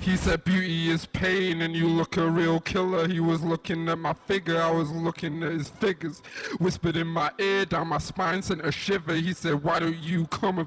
He said beauty is pain and you look a real killer. He was looking at my figure, I was looking at his figures. Whispered in my ear, down my spine, sent a shiver. He said, why don't you come